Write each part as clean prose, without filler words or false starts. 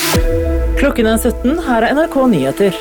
Klokken 17, her NRK Nyheter.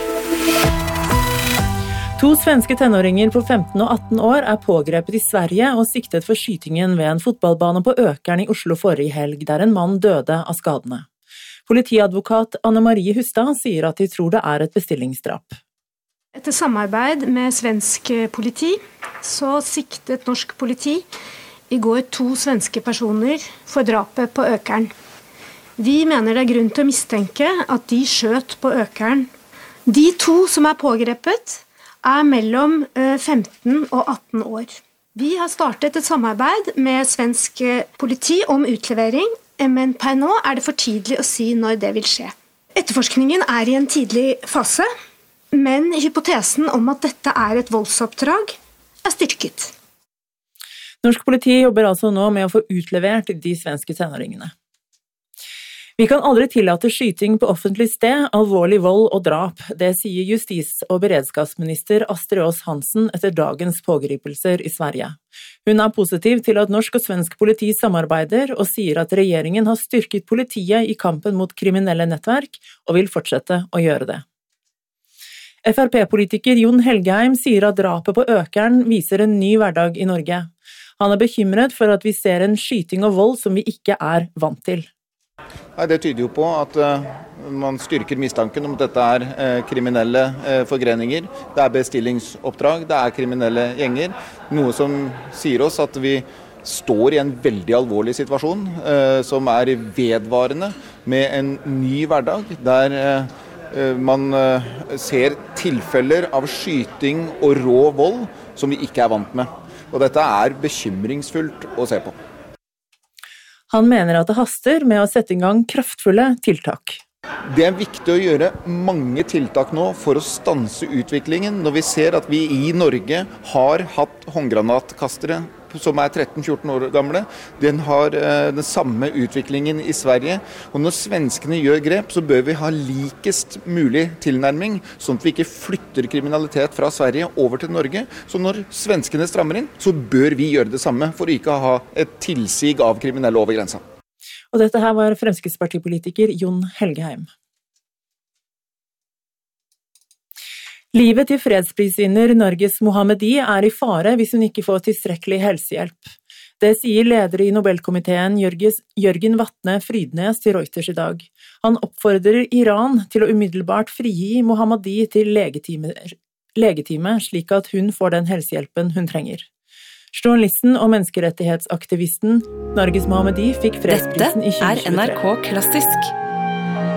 2 svenske tenåringer på 15 og 18 år pågrepet i Sverige og siktet for skytingen ved en fotballbane på Økern i Oslo forrige helg, der en mann døde av skadene. Politiadvokat Anne Marie Hustad sier at de tror det et bestillingsdrap. Etter samarbeid med svensk politi, så siktet norsk politi i går 2 svenske personer for drapet på Økern. Vi mener det grunn til å mistenke at de skjøt på Økern. De 2 som pågrepet mellom 15 og 18 år. Vi har startet et samarbeid med svensk politi om utlevering, men per nå det for tidlig å si når det vil skje. Etterforskningen i en tidlig fase, men hypotesen om at dette et voldsoppdrag styrket. Norsk politi jobber altså nå med å få utlevert de svenske tenåringene. Vi kan aldri tillate skyting på offentlig sted, alvorlig vold og drap, det sier justis- og beredskapsminister Astrid Aas Hansen etter dagens pågripelser i Sverige. Hun positiv til at norsk og svensk politi samarbeider og sier at regjeringen har styrket politiet i kampen mot kriminelle nettverk og vil fortsette å gjøre det. FrP-politiker Jon Helgheim sier at drapet på Økern viser en ny hverdag i Norge. Han bekymret for at vi ser en skyting og vold som vi ikke vant til. Det tyder jo på at man styrker mistanken om at dette kriminelle forgreninger. Det bestillingsoppdrag, det kriminelle gjenger. Noe som sier oss at vi står i en veldig alvorlig situasjon, som vedvarende med en ny hverdag, der man ser tilfeller av skyting og rå vold som vi ikke vant med. Og dette bekymringsfullt å se på. Han mener at det haster med å sette i gang kraftfulle tiltak. Det viktig å gjøre mange tiltak nå for å stanse utviklingen, når vi ser at vi i Norge har hatt håndgranatkastere som 13-14 år gamle. Den har den samme utviklingen i Sverige. Og når svenskene gjør grep, så bør vi ha likest mulig tilnærming, sånn at vi ikke flytter kriminalitet fra Sverige over til Norge. Så når svenskene strammer inn, så bør vi gjøre det samme for å ikke ha et tilsig av kriminelle over grensa. Og dette her var Fremskrittspartipolitiker Jon Helgheim. Livet til fredsprisvinner Narges Mohammadi i fare hvis hun ikke får tilstrekkelig helsehjelp. Det sier leder i Nobelkomiteen Jørgen Vatne Frydnes til Reuters i dag. Han oppfordrer Iran til å umiddelbart frigi Mohammadi til legetime slik at hun får den helsehjelpen hun trenger. Journalisten og menneskerettighetsaktivisten Narges Mohammadi fikk fredsprisen i 2023. Dette NRK Klassisk.